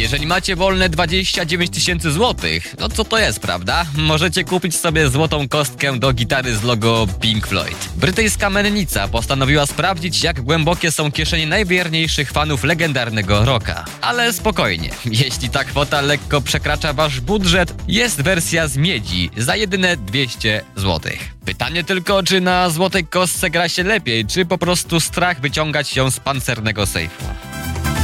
Jeżeli macie wolne 29 000 złotych, no co to jest, prawda? Możecie kupić sobie złotą kostkę do gitary z logo Pink Floyd. Brytyjska mennica postanowiła sprawdzić, jak głębokie są kieszenie najwierniejszych fanów legendarnego rocka. Ale spokojnie, jeśli ta kwota lekko przekracza wasz budżet, jest wersja z miedzi za jedyne 200 złotych. Pytanie tylko, czy na złotej kostce gra się lepiej, czy po prostu strach wyciągać ją z pancernego sejfu.